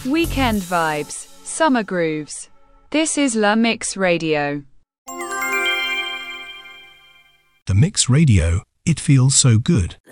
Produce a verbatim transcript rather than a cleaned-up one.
Weekend vibes, summer grooves. This is La Mix Radio. The Mix Radio, it feels so good.